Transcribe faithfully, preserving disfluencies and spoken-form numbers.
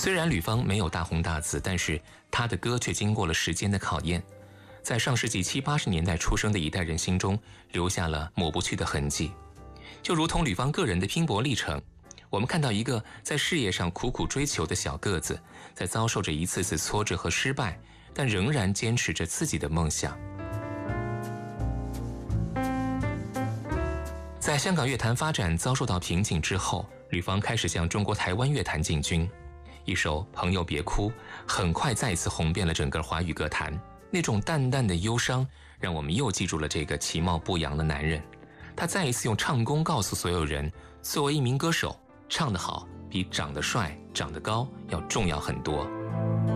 虽然吕方没有大红大紫，但是他的歌却经过了时间的考验，在上世纪七八十年代出生的一代人心中留下了抹不去的痕迹。就如同吕方个人的拼搏历程，我们看到一个在事业上苦苦追求的小个子，在遭受着一次次挫折和失败，但仍然坚持着自己的梦想。在香港乐坛发展遭受到瓶颈之后，吕方开始向中国台湾乐坛进军。一首《朋友别哭》很快再一次红遍了整个华语歌坛，那种淡淡的忧伤让我们又记住了这个其貌不扬的男人。他再一次用唱功告诉所有人，作为一名歌手，唱得好比长得帅、长得高要重要很多。